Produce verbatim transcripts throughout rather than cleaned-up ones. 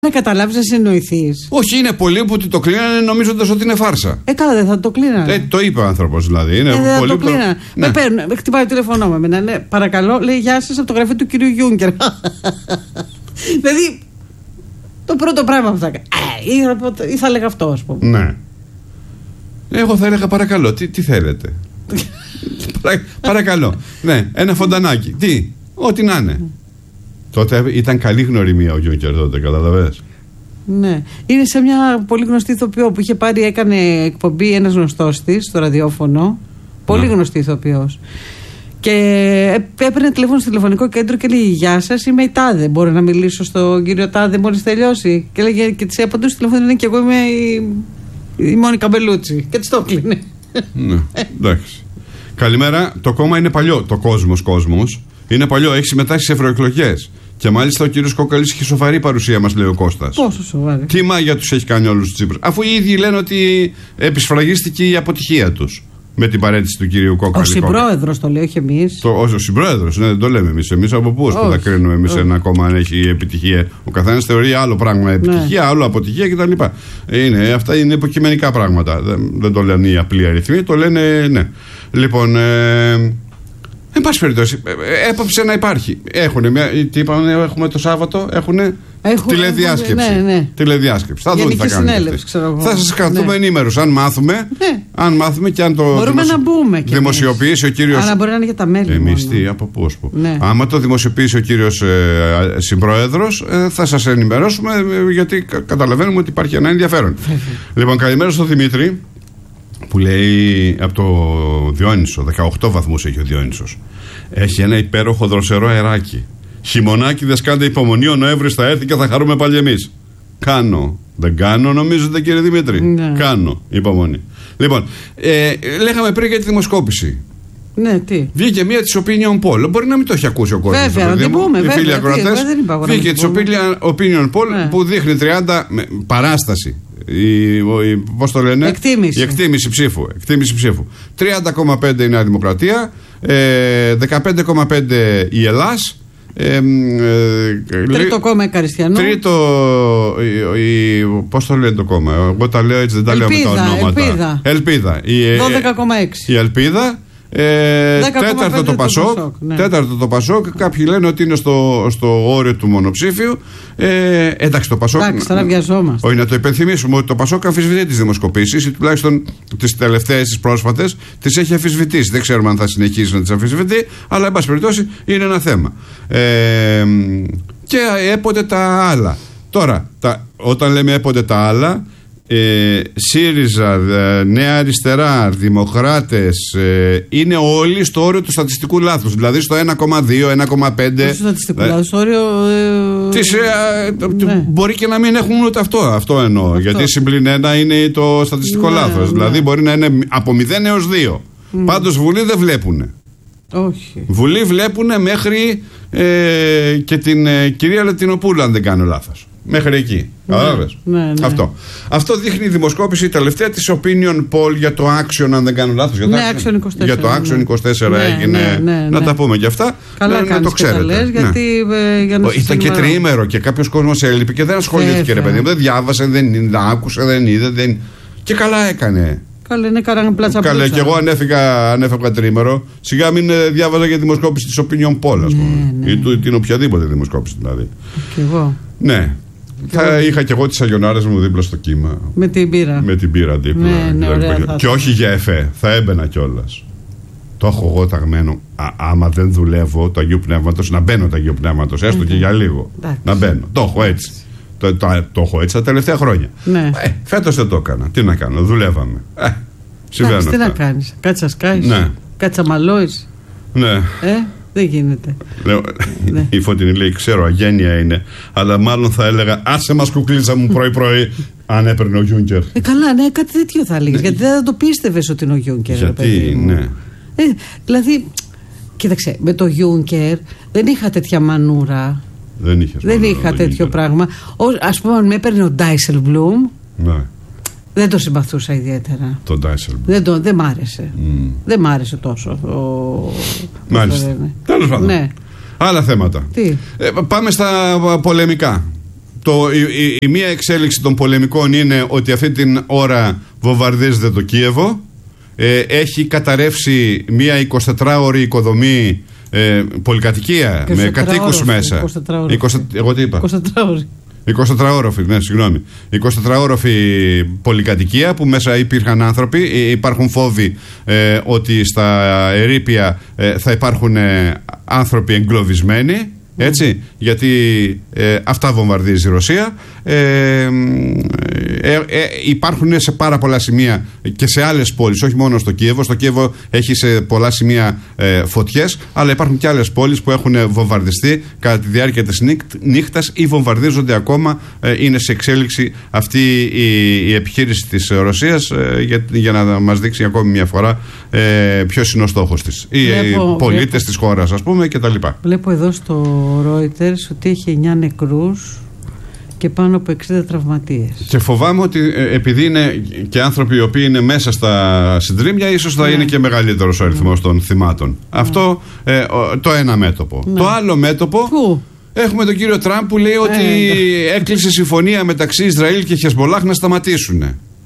Να καταλάβεις, να συνοηθείς. Όχι, είναι πολλοί που το κλείνανε νομίζοντας ότι είναι φάρσα. Ε, καλά, δεν θα το κλείνανε. Ε, το είπε ο άνθρωπος δηλαδή. Είναι ε, δεν πολλοί θα το κλείνανε. Το... Με ναι. παίρνουν, με χτυπάει το τηλεφωνό με εμένα. Ναι, παρακαλώ, λέει γεια σας από το γραφείο του κυρίου Γιούγκερ. Δηλαδή, το πρώτο πράγμα που θα κάνει. Ε, ή θα έλεγα αυτό, ας πούμε. Ναι. Εγώ θα έλεγα παρακαλώ, τι, τι θέλετε. Παρα, παρακαλώ. Ναι, ένα φοντανάκι. Τι, ό,τι να είναι. Τότε ήταν καλή γνωριμία ο Γιούγκερ τότε, καταλαβες. Ναι. Είναι σε μια πολύ γνωστή ηθοποιό που είχε πάρει, έκανε εκπομπή ένας γνωστός της στο ραδιόφωνο. Πολύ ναι. γνωστή ηθοποιός. Και έπαιρνε τηλέφωνο στο τηλεφωνικό κέντρο και λέει: γεια σας, είμαι η Τάδε. Μπορώ να μιλήσω στον κύριο Τάδε μόλις τελειώσει. Και λέγε και της απαντούσε στο τηλέφωνο: και εγώ είμαι η, η Μόνικα Μπελούτσι. Και της το έκλεινε. Ναι, εντάξει. Καλημέρα. Το κόμμα είναι παλιό. Το κόσμος, κόσμος. Είναι παλιό. Έχει συμμετάσχει σε ευρωεκλογές. Και μάλιστα ο κύριος Κόκαλης είχε σοβαρή παρουσία, μας λέει ο Κώστας. Πόσο σοβαρή. Τι μάγια τους έχει κάνει όλους τους Τσίπρους. Αφού οι ίδιοι λένε ότι επισφραγίστηκε η αποτυχία τους με την παρέτηση του κυρίου Κόκαλη. Ο συμπρόεδρος το λέει, όχι εμείς. Το, ο συμπρόεδρος, ναι, δεν το λέμε εμείς. Εμείς από πού που θα κρίνουμε εμείς ένα κόμμα αν έχει επιτυχία. Ο καθένας θεωρεί άλλο πράγμα επιτυχία, ναι. άλλο αποτυχία κτλ. Είναι, αυτά είναι υποκειμενικά πράγματα. Δεν, δεν το λένε οι απλοί αριθμοί, το λένε ναι. Λοιπόν. Ε, Εν πάση περιπτώσει, έπαψε να υπάρχει. Έχουνε μια. Τι είπαμε, έχουμε το Σάββατο, έχουνε. Έχουμε, τηλεδιάσκεψη. Ναι, ναι. Τηλεδιάσκεψη. Θα δούμε τι θα κάνουμε. Θα σας κρατούμε ναι. ενήμερους. Αν μάθουμε, ναι. αν μάθουμε και αν το μπορούμε δημοσιο... να μπούμε και δημοσιοποιήσει εμείς. Ο κύριος. Αλλά μπορεί να είναι για τα μέλη. Εμείς τι, από πού, ως πού. Ναι. Άμα το δημοσιοποιήσει ο κύριος ε, συμπρόεδρος, ε, θα σας ενημερώσουμε, ε, γιατί καταλαβαίνουμε ότι υπάρχει ένα ενδιαφέρον. Λοιπόν, καλημέρα στον Δημήτρη. Που λέει από το Διόνυσο, δεκαοκτώ βαθμούς έχει ο Διόνυσος. Έχει ένα υπέροχο δροσερό αεράκι. Χειμωνάκι, δεν σκάντε υπομονή, ο Νοέμβρης θα έρθει και θα χαρούμε πάλι εμείς. Κάνω. Δεν κάνω, νομίζετε κύριε Δημήτρη. Ναι. Κάνω υπομονή. Λοιπόν, ε, λέγαμε πριν για τη δημοσκόπηση. Ναι, τι. Βγήκε μία της Opinion Poll. Μπορεί να μην το έχει ακούσει ο κόσμος. Βέβαια, να την πούμε. Οι φίλοι ακροατές. Βγήκε της Opinion Poll ναι. που δείχνει τριάντα με, παράσταση. Η, η, πώς το λένε? Εκτίμηση. Η εκτίμηση ψήφου. Εκτίμηση ψήφου. τριάντα κόμμα πέντε η Νέα Δημοκρατία, ε, δεκαπέντε κόμμα πέντε η Ελλάς. Ε, ε, τρίτο κόμμα η Καριστιανό. Τρίτο. Πώς το λένε το κόμμα? Εγώ τα λέω έτσι, δεν τα Ελπίδα, λέω με τα ονόματα. Ελπίδα. Ελπίδα. δώδεκα κόμμα έξι Η Ελπίδα. Ε, τέταρτο το Πασόκ, το ναι. τέταρτο το Πασόκ. Κάποιοι λένε ότι είναι στο, στο όριο του μονοψήφιου. Ε, εντάξει, το Πασόκ. Εντάξει, τώρα βιαζόμαστε. Όχι, να το υπενθυμίσουμε ότι το Πασόκ αμφισβητεί τις δημοσκοπήσεις ή τουλάχιστον τις τελευταίες, τις πρόσφατες, τις έχει αμφισβητήσει. Δεν ξέρουμε αν θα συνεχίσει να τις αμφισβητεί, αλλά εν πάση περιπτώσει είναι ένα θέμα. Ε, και έποτε τα άλλα. Τώρα, τα, όταν λέμε έποτε τα άλλα. Ε, ΣΥΡΙΖΑ, ε, Νέα Αριστερά, Δημοκράτες ε, είναι όλοι στο όριο του στατιστικού λάθους. Δηλαδή στο ένα κόμμα δύο, ένα κόμμα πέντε. Στο στατιστικό λάθος, στο όριο. Ε, της, ε, ε, ναι. Μπορεί και να μην έχουν ούτε αυτό. Αυτό εννοώ. Αυτό. Γιατί συμπλην ένα είναι το στατιστικό ναι, λάθος. Ναι. Δηλαδή μπορεί να είναι από μηδέν έως δύο. Mm. Πάντως Βουλή δεν βλέπουνε. Όχι. Βουλή βλέπουνε μέχρι ε, και την ε, κυρία Λετινοπούλου, αν δεν κάνω λάθος. Μέχρι εκεί. Ναι, Κατάλαβες. Ναι, ναι. Αυτό. Αυτό δείχνει η δημοσκόπηση η τελευταία της Opinion Poll για το Action, αν δεν κάνω λάθος. Για το ναι, Action, Action είκοσι τέσσερα. Για το Action ναι. είκοσι τέσσερα ναι, έγινε. Ναι, ναι, να ναι. τα πούμε και αυτά. Καλά να, να το ξέρετε. Και τα λες, γιατί, ναι. ε, για να Ήταν και τριήμερο και κάποιος κόσμος έλειπε και δεν ασχολήθηκε. Ρε παιδί μου, δεν διάβασε, δεν άκουσε, δεν είδε. Δεν... Και καλά έκανε. Καλέ, είναι καρά πλάτσα. Καλέ, και εγώ ανέφυγα, ανέφευγα τρίμερο. Σιγά μην διάβαζα για δημοσκόπηση της Opinion Poll, ας πούμε. Ναι, ναι. Ή του, την οποιαδήποτε δημοσκόπηση δηλαδή. Και εγώ. Ναι. Θα είχα και εγώ τις αγιονάρες μου δίπλα στο κύμα. Με την πύρα. Με την πύρα δίπλα. Ναι, ναι, ωραία, θα και όχι για εφέ. Θα έμπαινα κιόλας. Το έχω εγώ ταγμένο. Α, άμα δεν δουλεύω το Αγίου Πνεύματος, να μπαίνω το Αγίου Πνεύματος, έστω okay. και για λίγο. Εντάξει. Να μπαίνω. Το έχω έτσι. Το, το, το, το έχω έτσι τα τελευταία χρόνια. Ναι. Ε, φέτος δεν το έκανα. Τι να κάνω, δουλεύαμε. Ε, Εντάξει, τι να κάνεις. Κάτσα σκάεις. Ναι. Κάτσα μαλώεις. Ναι. Ε, δεν γίνεται. Λέω, ναι. Η Φωτεινή λέει: ξέρω, αγένεια είναι. Αλλά μάλλον θα έλεγα: άσε μας κουκλίτσα μου πρωί-πρωί. Αν έπαιρνε ο Γιούγκερ. Ε, καλά, ναι, κάτι τέτοιο θα έλεγες. Ναι. Γιατί δεν θα το πίστευες ότι είναι ο Γιούγκερ. Γιατί, ναι. Ε, δηλαδή, κοίταξε, με το Γιούγκερ δεν είχα τέτοια μανούρα. Δεν, είχες δεν μανούρα, είχα το τέτοιο Juncker. πράγμα. Ας πούμε, αν με έπαιρνε ο Ντάισελμπλουμ. Ναι. Δεν το συμπαθούσα ιδιαίτερα. Το Ντάισελμπλουμ. Δεν, το, δεν μ' άρεσε. Mm. Δεν μ' άρεσε τόσο. Ο... Μάλιστα. Τέλος πάντων. Ναι. Άλλα θέματα. Τι? Ε, πάμε στα πολεμικά. το, η, η, η μία εξέλιξη των πολεμικών είναι ότι αυτή την ώρα βομβαρδίζεται το Κίεβο. Ε, έχει καταρρεύσει μία εικοσιτετράωρη οικοδομή, ε, πολυκατοικία με κατοίκους μέσα. εικοσιτετράωρη. Εγώ τι είπα? εικοσιτετράωρη. εικοσιτετράωροφη, ναι, συγγνώμη. εικοσιτετράωροφη πολυκατοικία που μέσα υπήρχαν άνθρωποι. Υπάρχουν φόβοι ε, ότι στα ερείπια ε, θα υπάρχουν ε, άνθρωποι εγκλωβισμένοι. Έτσι, mm. γιατί ε, αυτά βομβαρδίζει η Ρωσία. Ε, ε, ε, ε, υπάρχουν σε πάρα πολλά σημεία και σε άλλες πόλεις, όχι μόνο στο Κίεβο. Στο Κίεβο έχει σε πολλά σημεία ε, φωτιές, αλλά υπάρχουν και άλλες πόλεις που έχουν βομβαρδιστεί κατά τη διάρκεια της νύχτας ή βομβαρδίζονται ακόμα. Ε, είναι σε εξέλιξη αυτή η, η επιχείρηση της Ρωσίας ε, για, για να μας δείξει ακόμη μια φορά ε, ποιος είναι ο στόχος της. Οι πολίτες βλέπω, της χώρας, ας πούμε, κτλ. Βλέπω εδώ στο Reuters ότι έχει εννιά νεκρούς και πάνω από εξήντα τραυματίες. Και φοβάμαι ότι ε, επειδή είναι και άνθρωποι οι οποίοι είναι μέσα στα συντρίμμια, ίσως θα ναι. είναι και μεγαλύτερος ο αριθμός ναι. των θυμάτων. Ναι. Αυτό ε, το ένα μέτωπο. Ναι. Το άλλο μέτωπο. Πού? Έχουμε τον κύριο Τραμπ που λέει ότι ε, έκλεισε συμφωνία μεταξύ Ισραήλ και Χεσμολάχ να σταματήσουν.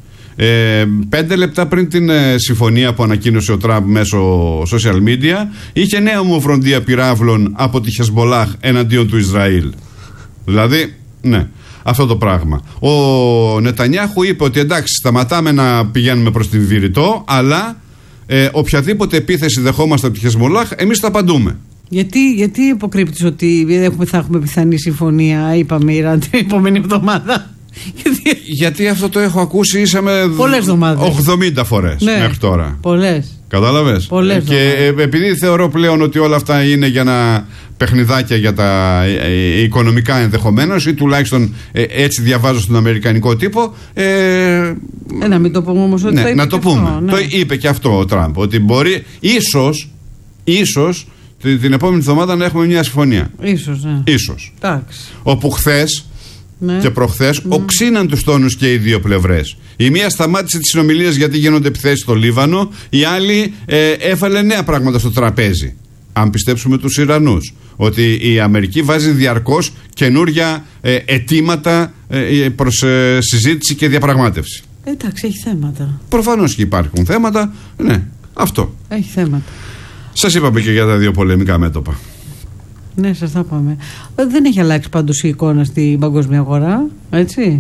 Ε, πέντε λεπτά πριν την ε, συμφωνία που ανακοίνωσε ο Τραμπ μέσω social media, είχε νέα ομοφροντία πυράβλων από τη Χεσμολάχ εναντίον του Ισραήλ. Δηλαδή, ναι, αυτό το πράγμα. Ο Νετανιάχου είπε ότι εντάξει, σταματάμε να πηγαίνουμε προς την Βηρητό, αλλά ε, οποιαδήποτε επίθεση δεχόμαστε από τη Χεσμολάχ, εμείς θα απαντούμε. Γιατί, γιατί υποκρύπτεις ότι έχουμε, θα έχουμε πιθανή συμφωνία, είπαμε, Ιράν την επόμενη εβδομάδα? Γιατί... Γιατί αυτό το έχω ακούσει ήσαμε ογδόντα φορές ναι, μέχρι τώρα. Πολλές. Κατάλαβες? Πολλές και εβδομάδες. Επειδή θεωρώ πλέον ότι όλα αυτά είναι για να παιχνιδάκια για τα ε, οικονομικά ενδεχομένως, ή τουλάχιστον ε, έτσι διαβάζω στον αμερικανικό τύπο. Ε, ε, να μην το πούμε όμως ότι ναι, θα είπε να το πούμε. Αυτό, ναι. Το είπε και αυτό ο Τραμπ. Ότι μπορεί ίσως, ίσως την, την επόμενη εβδομάδα να έχουμε μια συμφωνία. Ίσως, ναι. Ίσως. Εντάξει. Όπου χθες ναι. και προχθές ναι. οξύναν τους τόνους και οι δύο πλευρές. Η μία σταμάτησε τις συνομιλίες γιατί γίνονται επιθέσεις στο Λίβανο, η άλλη ε, έφαλε νέα πράγματα στο τραπέζι. Αν πιστέψουμε τους Ιρανούς, ότι η Αμερική βάζει διαρκώς καινούρια ε, αιτήματα ε, προς ε, συζήτηση και διαπραγμάτευση. Εντάξει, έχει θέματα. Προφανώς και υπάρχουν θέματα. Ναι, αυτό. Έχει θέματα. Σας είπαμε και για τα δύο πολεμικά μέτωπα. Ναι, σας τα είπαμε. Δεν έχει αλλάξει πάντως η εικόνα στην παγκόσμια αγορά, έτσι.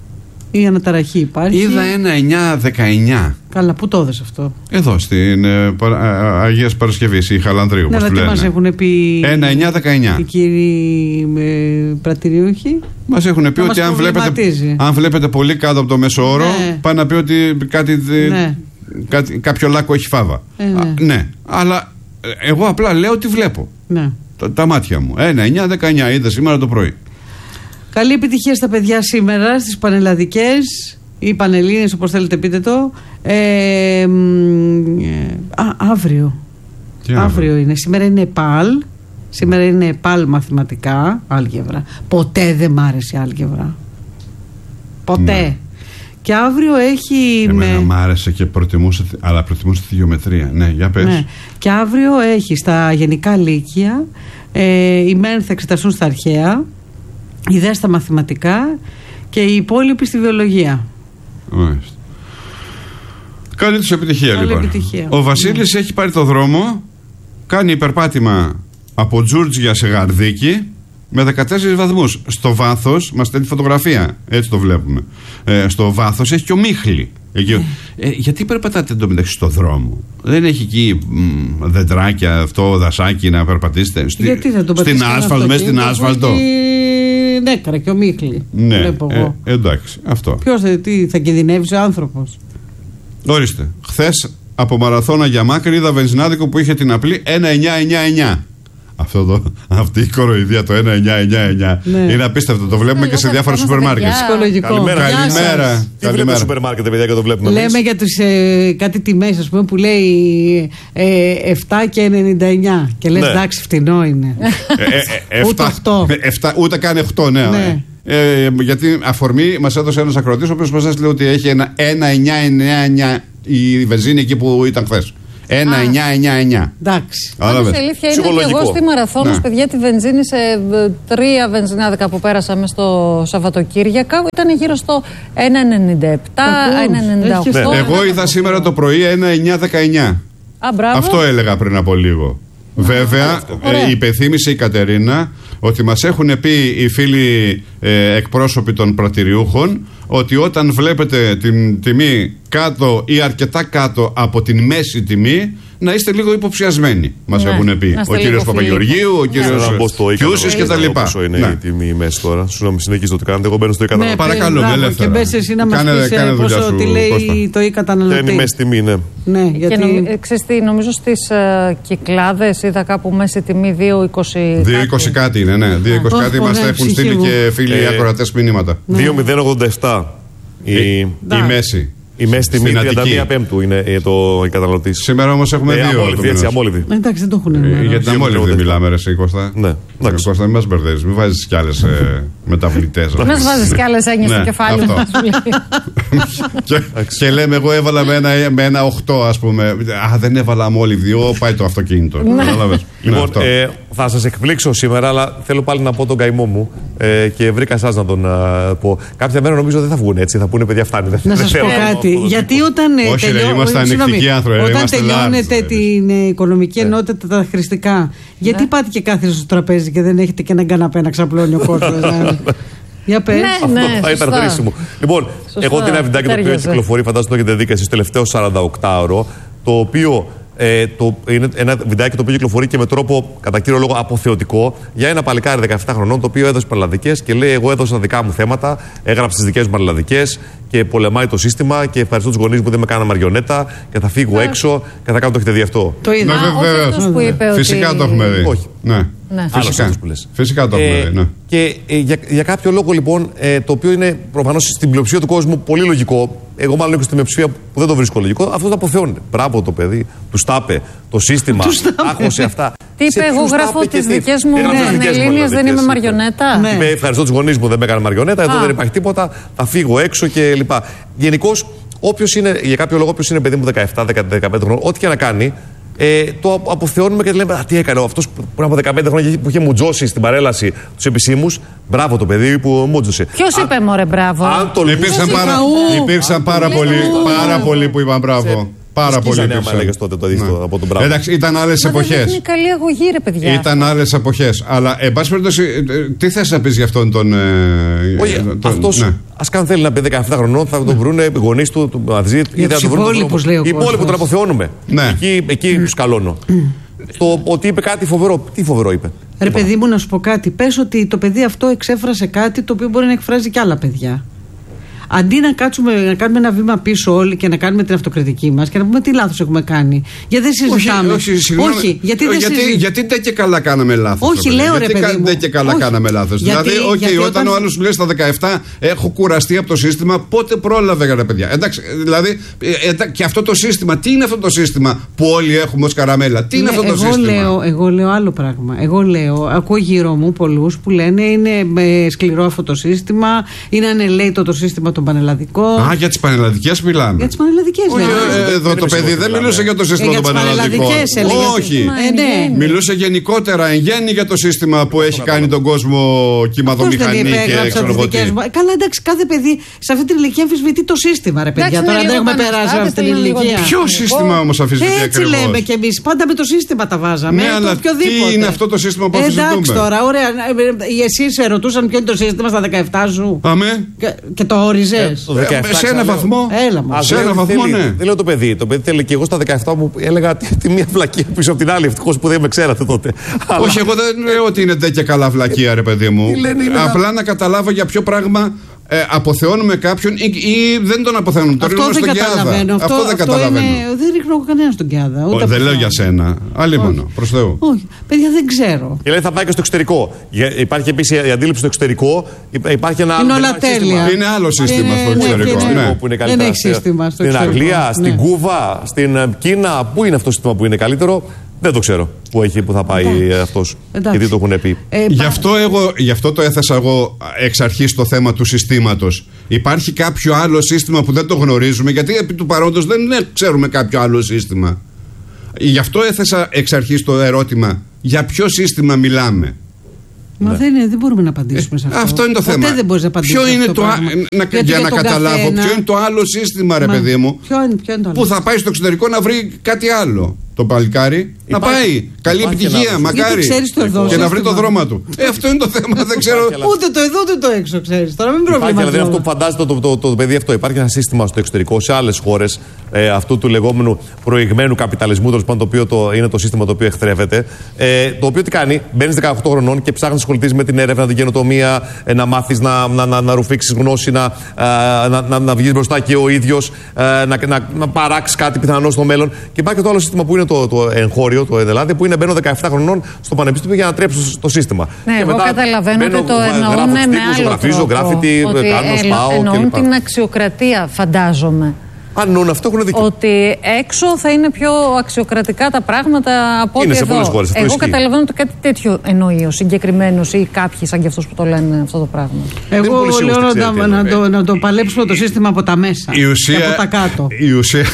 Η αναταραχή υπάρχει. Είδα ένα εννιά δεκαεννιά. Καλά, πού το έδωσε αυτό? Εδώ στην ε, πα, α, Αγίας Παρασκευής, η Χαλανδρίου. Ναι, αλλά τι μας έχουν πει ένα εννιά δεκαεννιά. Οι κύριοι ε, πρατηριούχοι. Μας έχουν πει ότι αν βλέπετε, αν βλέπετε πολύ κάτω από το μέσο όρο, ναι. πάει να πει ότι κάτι, ναι. κάτι, κάποιο λάκκο έχει φάβα. Ε, ναι. Α, ναι, αλλά εγώ απλά λέω ότι βλέπω. Ναι. Τα, τα μάτια μου. ένα εννιά δεκαεννιά είδα σήμερα το πρωί. Καλή επιτυχία στα παιδιά σήμερα, στις πανελλαδικές ή πανελλήνιες, όπως θέλετε πείτε το. Ε, ε, α, αύριο. αύριο. Αύριο είναι. Σήμερα είναι ΕΠΑΛ. Σήμερα είναι ΕΠΑΛ μαθηματικά, άλγευρα. Ποτέ δεν μ' άρεσε η άλγευρα. Ποτέ. Ναι. Και αύριο έχει. Εμένα με... μ' άρεσε και προτιμούσα, αλλά προτιμούσα τη γεωμετρία. Ναι, για πες. Ναι. Και αύριο έχει στα γενικά λύκεια. Ε, οι μεν θα εξεταστούν στα αρχαία, οι δε στα μαθηματικά και οι υπόλοιποι στη βιολογία. Μάλιστα. Καλή τους επιτυχία. Καλή λοιπόν. επιτυχία. Ο Βασίλης ναι. έχει πάρει το δρόμο, κάνει υπερπάτημα από Τζούρτζια σε Γαρδίκη με δεκατέσσερις βαθμούς. Στο βάθος, μας στέλνει φωτογραφία, έτσι το βλέπουμε. Ε, στο βάθος έχει και ο Μίχλη. Εκεί, ε, γιατί περπατάτε εντωμεταξύ στο δρόμο? Δεν έχει εκεί μ, δεντράκια, αυτό, δασάκι να περπατήσετε? Στη, γιατί θα τον στην άσφαλτο, μέσα στην άσφαλτο. Νέκρα και ο Μίχλη. Ναι, ε, εντάξει, αυτό. Ποιος θα, τι, θα κινδυνεύσει ο άνθρωπος? Ορίστε, χθες από Μαραθώνα για Μάκρη είδα βενζινάδικο που είχε την απλή ένα εννιά εννιά εννιά. Αυτό το, αυτή η κοροϊδία το ένα εννιά εννιά εννιά ναι. είναι απίστευτο. Το βλέπουμε και σε διάφορα σούπερ μάρκετ. Καλημέρα. Καλημέρα. Τι βλέπετε στο σούπερ μάρκετ, παιδιά, και το βλέπουμε. Λέμε για τους, ε, κάτι τιμές, ας πούμε, που λέει ε, επτά και ενενήντα εννιά. Και λες, εντάξει, ναι. φτηνό είναι. ε, ε, ε, ούτε οκτώ. Ούτε καν οκτώ, ναι. ναι. Ε, γιατί αφορμή μας έδωσε ένας ακροατής, ο οποίος μας έστειλε ότι έχει ένα ένα εννιά εννιά εννιά η βενζίνη εκεί που ήταν χθες. ένα εννιά εννιά εννιά. Εντάξει. Πάντως η αλήθεια είναι ότι εγώ στη Μαραθώνος, παιδιά, τη βενζίνη σε τρία βενζινάδικα που πέρασαμε στο Σαββατοκύριακο ήταν γύρω στο ένα ενενήντα επτά, ένα ενενήντα οκτώ. Ναι. Εγώ είδα σήμερα το πρωί ένα εννιά δεκαεννιά. Αυτό έλεγα πριν από λίγο. Βέβαια, ε, υπενθύμησε η Κατερίνα ότι μας έχουν πει οι φίλοι ε, εκπρόσωποι των πρατηριούχων ότι όταν βλέπετε την τιμή κάτω ή αρκετά κάτω από την μέση τιμή, να είστε λίγο υποψιασμένοι, μας ναι, έχουν πει. Ο κύριος Παπαγεωργίου, ο κύριος Κιούσης και τα λοιπά. Πόσο είναι ναι. η τιμή η μέση τώρα? Συγγνώμη, συνεχίζετε το κάνετε. Εγώ μπαίνω στο e-καταναλωτή. Ναι, παρακαλούμε, ελεύθερα. Και μπες εσύ να μας πεις πόσο τι λέει το e-καταναλωτή. Είναι η μέση τιμή, ναι. Ναι, γιατί... Και νομ, ξέρεις τι, νομίζω στις uh, Κυκλάδες είδα κάπου μέση τιμή δύο είκοσι δύο είκοσι κάτι είναι, ναι. δύο είκοσι κάτι μας τα έχουν στείλει και φίλοι ακροατές μηνύματα. δύο μηδέν ογδόντα επτά η μέση. Η μέση τιμή τριάντα μία Πέμπτου είναι το καταναλωτή. Σήμερα όμως έχουμε ε, δύο. Αμόλυβδη, έτσι, αμόλυβδη. Εντάξει, δεν το έχουν ενημερώσει. Για την αμόλυβδη μιλάμε, ρε εσύ Κώστα. Ναι. Κώστα, μην μας μπερδεύεις, μην βάζεις κι άλλες ε, μεταβλητές. Μην μας βάζεις κι άλλες έννοιες στο κεφάλι μας. Και λέμε, εγώ έβαλα με ένα οκτώ, ας πούμε. Α, δεν έβαλα αμόλυβδη, ω, πάει το αυτοκίνητο. Λοιπόν, θα σας εκπλήξω σήμερα, αλλά θέλω πάλι να πω τον καημό μου και βρήκα εσάς να τον πω. Κάποια μέρα νομίζω δεν θα βγουν έτσι, θα πούνε παιδιά φτάνει. Να σας πω κάτι. Γιατί όταν όχι, τελειώ... ρε, είμαστε ανεκτικοί άνθρωποι. Όταν τελειώνετε την οικονομική ενότητα, τα χρηστικά, γιατί ναι. πάτε και κάθεστε στο τραπέζι και δεν έχετε και έναν καναπέ να ξαπλώνει ο κόσμος? Για πες. Ναι, ναι, θα ήταν χρήσιμο. Λοιπόν, εγώ την ένα βιντεάκι το οποίο κυκλοφορεί, φαντάζομαι το έχετε δει και εσείς, τελευταίο σαρανταοκτάωρο, το οποίο. Ε, το, είναι ένα βιντεάκι το οποίο κυκλοφορεί και με τρόπο κατά κύριο λόγο αποθεωτικό για ένα παλικάρι δεκαεπτά χρονών το οποίο έδωσε πανελλαδικές και λέει: εγώ έδωσα δικά μου θέματα, έγραψε τις δικές μου πανελλαδικές και πολεμάει το σύστημα και ευχαριστώ τους γονείς μου που δεν με κάνανε μαριονέτα και θα φύγω yeah. έξω και θα κάνω. Το έχετε δει αυτό? Το είδα. Ναι, φυσικά ότι... το έχουμε δει. Όχι. Ναι. Ναι. Φυσικά. Που λες. Φυσικά το έχουμε ε, δει. Ναι. Και ε, για, για κάποιο λόγο λοιπόν, ε, το οποίο είναι προφανώς στην πλειοψηφία του κόσμου πολύ λογικό, εγώ μάλλον έχω στην πλειοψηφία που δεν το βρίσκω λογικό, αυτό το αποθεώνει. Μπράβο το παιδί, του τάπε, το σύστημα, άχωσε αυτά. Τι είπε, εγώ γράφω τις δικές μου Ελληνίες, δεν είμαι μαριονέτα. Ναι. Είπε, ευχαριστώ τους γονείς μου, δεν με έκανε μαριονέτα, εδώ δεν υπάρχει τίποτα, θα φύγω έξω κλπ. Γενικώς, όποιος είναι, για κάποιο λόγο, όποιος είναι παιδί μου δεκαεπτά δεκαπέντε χρόνων, ό,τι και να κάνει, ε, το αποθεώνουμε και λέμε: α, τι έκανε αυτός πριν από δεκαπέντε χρόνια που είχε μουτζώσει στην παρέλαση τους επισήμους. Μπράβο το παιδί που μούτζωσε. Ποιος είπε μωρέ μπράβο? Αν το υπήρξαν πάρα, υπήρξαν πάρα πολλοί, πάρα πολλοί που είπαν μπράβο. Πάρα πολύ πίσω. Έλεγες τότε το αντίθετο από τον μπράβο. Εντάξει, ήταν άλλες εποχές. Είναι καλή αγωγή, ρε παιδιά. Ήταν άλλες εποχές. Αλλά, εν πάση περιπτώσει, τι θες να πεις για αυτόν τον. Όχι, αυτός, ναι. ας καν θέλει να πει δεκαεπτά χρονών, θα τον βρουν οι γονείς του, του μαζί, ή θα τον βρουν. Οι υπόλοιποι τον αποθεώνουμε. Ναι. Εκεί, εκεί τους καλώνω. Το ότι είπε κάτι φοβερό. Τι φοβερό είπε? Ρε παιδί μου, να σου πω κάτι. Πες ότι το παιδί αυτό εξέφρασε κάτι το οποίο μπορεί να εκφράζει και άλλα παιδιά. Αντί να κάτσουμε να κάνουμε ένα βήμα πίσω όλοι και να κάνουμε την αυτοκριτική μας και να πούμε τι λάθος έχουμε κάνει. Γιατί δεν συζητάμε. Όχι, όχι, όχι γιατί δεν γιατί, συζη... γιατί δεν και καλά κάναμε λάθος. Όχι, λέω ρε παιδί μου. Δεν και καλά όχι. κάναμε λάθος. Γιατί, δηλαδή, okay, γιατί όταν, όταν ο άλλος σου λέει στα δεκαεπτά έχω κουραστεί από το σύστημα, πότε πρόλαβε ρε παιδιά. Εντάξει, δηλαδή, ε, και αυτό το σύστημα, τι είναι αυτό το σύστημα που όλοι έχουμε ως καραμέλα, τι είναι ναι, αυτό το εγώ σύστημα. Λέω, εγώ λέω άλλο πράγμα. Εγώ λέω, ακούω γύρω μου πολλούς που λένε είναι ε, σκληρό αυτό το σύστημα, είναι ανελαίτο το σύστημα των πανελλαδικών. Α, για τις πανελλαδικές μιλάμε. Για τις πανελλαδικές, ναι. Εδώ το παιδί δεν μιλούσε για το σύστημα των πανελλαδικών. Όχι. Μιλούσε γενικότερα εν γέννη για το σύστημα που έχει κάνει τον κόσμο κυματομηχανή και ξέρω εγώ τι. Καλά, εντάξει, κάθε παιδί σε αυτή την ηλικία αμφισβητεί το σύστημα, ρε παιδιά. Τώρα δεν έχουμε περάσει αυτή την ηλικία. Ποιο σύστημα όμως αμφισβητεί ακριβώς? Έτσι λέμε κι εμείς. Πάντα με το σύστημα τα βάζαμε. Ναι, αλλά τι είναι αυτό το σύστημα που αμφισβητούμε? Εντάξει τώρα, ωραία. Εσύ σε ρωτούσαν ποιο είναι το σύστημα στα δεκαεπτά σου. Αμέ. Και το όριζες. Σε ένα βαθμό. Έλα μου. Σε ένα βαθμό, ναι. Δεν λέω το παιδί. Το παιδί θέλει και εγώ στα δεκαεπτά μου έλεγα τη μία βλακία πίσω από την άλλη. Ευτυχώς που δεν με ξέρατε τότε. Όχι, εγώ δεν λέω ότι είναι τέτοια καλά βλακία, ρε παιδί μου. Απλά να καταλάβω για ποιο πράγμα. Ε, αποθεώνουμε κάποιον ή, ή δεν τον αποθεώνουμε. Το ρίχνουμε στον Κιάδα. Αυτό, αυτό δεν αυτό καταλαβαίνω. Είναι, δεν ρίχνω κανένα στον Κιάδα. Όχι, δεν λέω για σένα. Αλλήμον. Προς Θεού. Όχι. Παιδιά, δεν ξέρω. Και λέει θα πάει και στο εξωτερικό. Υπάρχει επίσης η αντίληψη στο εξωτερικό. Υπάρχει ένα άλλο. Είναι όλα τέλεια. Είναι άλλο σύστημα στο εξωτερικό. Δεν έχει σύστημα στο εξωτερικό. Στην Αγγλία, στην Κούβα, στην Κίνα. Πού είναι αυτό το σύστημα που είναι καλύτερο? Δεν το ξέρω που, έχει, που θα πάει αυτός. Γιατί το έχουν πει. Ε, γι, αυτό εγώ, γι' αυτό το έθεσα εγώ εξ αρχής το θέμα του συστήματος. Υπάρχει κάποιο άλλο σύστημα που δεν το γνωρίζουμε, γιατί επί του παρόντος δεν ναι, ξέρουμε κάποιο άλλο σύστημα. Γι' αυτό έθεσα εξ αρχής το ερώτημα, για ποιο σύστημα μιλάμε. Μα ναι. δεν, είναι, δεν μπορούμε να απαντήσουμε σε αυτό. Αυτό είναι το θέμα. Δεν μπορείς να ποιο είναι το, α... να... Για, για να καταλάβω, καθένα... ποιο είναι το άλλο σύστημα, ρε Μα... παιδί μου, ποιο είναι, ποιο είναι το άλλο. που θα πάει στο εξωτερικό να βρει κάτι άλλο. Το παλικάρι υπάρχει, να πάει. Καλή επιτυχία, μακάρι. Το και να βρει το δρόμα του. Ε, αυτό είναι το θέμα. Δεν ξέρω. Ούτε το εδώ ούτε το έξω, ξέρεις. Τώρα μην προβληματίζεσαι. Δηλαδή αυτό που φαντάζεται το, το, το, το παιδί αυτό. Υπάρχει ένα σύστημα στο εξωτερικό, σε άλλες χώρες, ε, αυτού του λεγόμενου προηγμένου καπιταλισμού, τέλος πάντων, το οποίο το, είναι το σύστημα το οποίο εχθρεύεται. Ε, το οποίο τι κάνει, μπαίνεις δεκαοκτώ χρονών και ψάχνεις να ασχοληθείς με την έρευνα, την καινοτομία, ε, να μάθεις να, να, να, να ρουφήξεις γνώση, να, ε, να, να, να βγεις μπροστά και ο ίδιος, ε, να, να, να παράξεις κάτι πιθανό στο μέλλον. Και υπάρχει και το άλλο σύστημα που είναι το, το εγχώριο, το Ελλάδα, που είναι μπαίνω δεκαεφτά χρονών στο πανεπιστήμιο για να τρέψω το σύστημα. Ναι, και εγώ μετά καταλαβαίνω ότι το εννοούν με άλλο γραφίζω, τρόπο. γράφητη, κάνω, σπάω εννοούν την αξιοκρατία, φαντάζομαι. Αν εννοούν αυτό, έχουν δίκιο. Ότι έξω θα είναι πιο αξιοκρατικά τα πράγματα από ό,τι εδώ. Είναι σε χώρες, εγώ καταλαβαίνω ότι κάτι τέτοιο εννοεί ο συγκεκριμένος ή κάποιοι σαν και αυτούς που το λένε αυτό το πράγμα. Εγώ λέω να, να, να, το, να το παλέψουμε το σύστημα από τα μέσα η ουσία, και από τα κάτω. Η ουσία,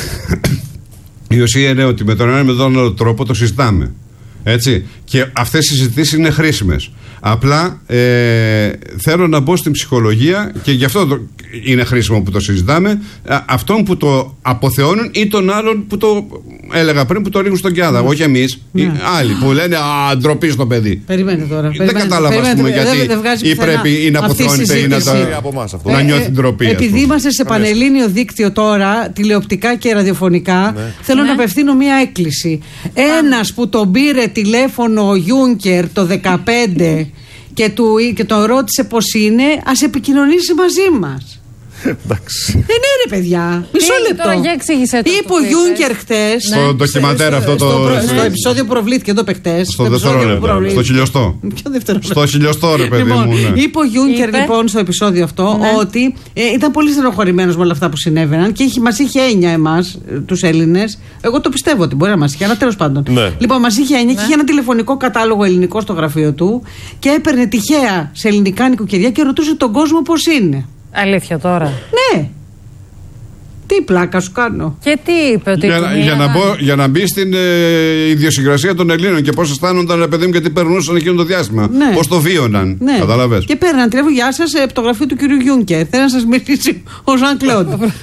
η ουσία είναι ότι με τον ένα με τον άλλο τρόπο το συζητάμε. Έτσι. Και αυτές οι συζητήσεις είναι χρήσιμες. Απλά ε, θέλω να μπω στην ψυχολογία και γι' αυτό το, είναι χρήσιμο που το συζητάμε. Αυτόν που το αποθεώνουν ή τον άλλον που το έλεγα πριν που το ρίχνουν στον Κιάδα. Όχι εμείς, ναι. Οι άλλοι που λένε α, ντροπή στο παιδί. Περιμένετε τώρα. Δεν περιμένετε, κατάλαβα περιμένετε, πούμε, γιατί δεν, δεν ή πρέπει ή να αποθεώνεται ή να, τα, ε, να νιώθει ντροπή. Ε, επειδή είμαστε σε πανελλήνιο δίκτυο τώρα, τηλεοπτικά και ραδιοφωνικά, ναι. θέλω ναι. να απευθύνω μία έκκληση. Ένας που τον πήρε τηλέφωνο ο Γιούνκερ το δεκαπέντε και, του, και τον ρώτησε πώς είναι, ας επικοινωνήσει μαζί μας. Εντάξει. Δεν είναι ρε παιδιά. Μισό λεπτό. Είπε ο Γιούνκερ χτες. Στο ντοκιμαντέρ αυτό το. Στο επεισόδιο προβλήθηκε εδώ παιχτές. Στο δευτερόλεπτο. Στο χιλιοστό. Στο χιλιοστό ρε παιδί μου. Είπε ο Γιούνκερ λοιπόν στο επεισόδιο αυτό ότι ήταν πολύ στενοχωρημένος με όλα αυτά που συνέβαιναν και μας είχε έννοια εμάς τους Έλληνες. Εγώ το πιστεύω ότι μπορεί να μας είχε, αλλά τέλος πάντων. Λοιπόν, μας είχε έννοια και είχε ένα τηλεφωνικό κατάλογο ελληνικό στο γραφείο του και έπαιρνε τυχαία σε ελληνικά νοικοκυριά και ρωτούσε τον κόσμο πώς είναι. Αλήθεια τώρα. Ναι. Τι πλάκα σου κάνω. Και τι είπε ότι. Για, για, να, μπω, για να μπει στην ε, ιδιοσυγκρασία των Ελλήνων και πώς αισθάνονταν, ρε παιδί μου, και τι περνούσαν εκείνο το διάστημα. Ναι. Πώς το βίωναν. Ναι. Καταλαβες. Και παίρναν τηλέφωνο, γεια σας, από το γραφείο του κ. Γιούνκερ. Θέλω να σας μιλήσει ο Ζαν Κλοντ.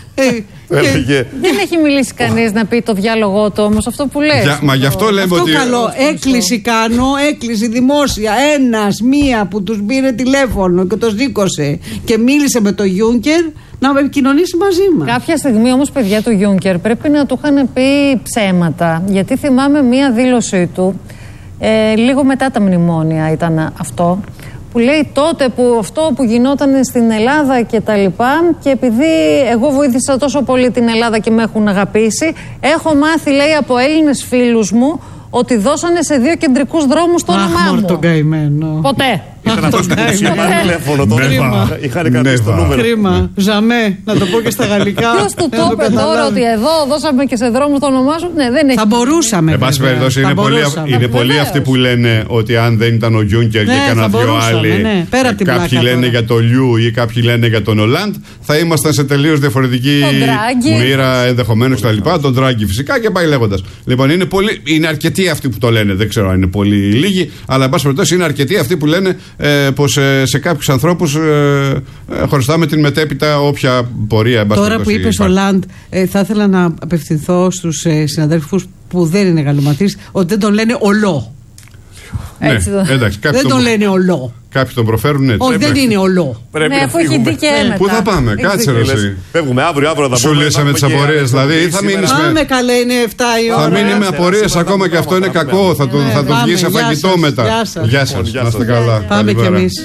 Δεν έχει μιλήσει κανείς να πει το διάλογό του όμως αυτό που λες. Για, μα γι' αυτό λέμε αυτό ότι. Καλό. Έκκληση κάνω, έκκληση δημόσια. Ένας, μία που τους πήρε τηλέφωνο και το σήκωσε και μίλησε με τον Γιούνκερ να επικοινωνήσει μαζί μας. Κάποια στιγμή όμως, παιδιά του Γιούνκερ, πρέπει να του είχαν πει ψέματα. Γιατί θυμάμαι μία δήλωσή του, ε, λίγο μετά τα μνημόνια ήταν αυτό, που λέει τότε που αυτό που γινόταν στην Ελλάδα και τα λοιπά, και επειδή εγώ βοήθησα τόσο πολύ την Ελλάδα και με έχουν αγαπήσει, έχω μάθει, λέει, από Έλληνες φίλους μου ότι δώσανε σε δύο κεντρικούς δρόμους το όνομά μου. Τον καημένο. Ποτέ. Ήταν αυτό που τηλέφωνο τότε. Είχαν κρατήσει το νούμερο. Κρίμα. Ζαμέ, να το πω και στα γαλλικά. Ποιος του το είπε τώρα ότι εδώ δώσαμε και σε δρόμους το όνομά σου. Ναι, δεν έχει. Θα μπορούσαμε. Εν πάση περιπτώσει, είναι πολλοί αυτοί που λένε ότι αν δεν ήταν ο Γιούνκερ και κανένα δυο άλλοι, κάποιοι λένε για τον Λιού ή κάποιοι λένε για τον Ολάντ, θα ήμασταν σε τελείως διαφορετική μοίρα ενδεχομένως κτλ. Τον Ντράγκη φυσικά και πάει λέγοντας. Λοιπόν, είναι αρκετοί αυτοί που το λένε. Δεν ξέρω αν είναι πολύ λίγοι, αλλά εν πάση περιπτώσει είναι αρκετοί αυτοί που λένε ε, πως ε, σε κάποιους ανθρώπους ε, ε, χωριστάμε την μετέπειτα όποια πορεία. Τώρα που είπες ο Λαντ, ε, θα ήθελα να απευθυνθώ στους ε, συναδέλφους που δεν είναι γαλλοματείς, ότι δεν τον λένε ολό. Ναι, εντάξει, δεν τον, τον λένε ολό. Κάποιοι τον προφέρουν έτσι. Όχι, δεν είναι ολό. Πρέπει ναι, αφού έχει δει και έμετα. Πού θα πάμε, κάτσε ρε εσύ. Φεύγουμε αύριο, αύριο θα πούμε. Σου λύσαμε τις απορίες, δηλαδή. Θα μείνεις με. Πάμε καλέ, είναι εφτά η ώρα. Θα μείνει με απορίες ακόμα και αυτό είναι κακό. Θα το βγει σε φαγητό μετά. Γεια σας. Να είστε καλά. Πάμε κι εμείς.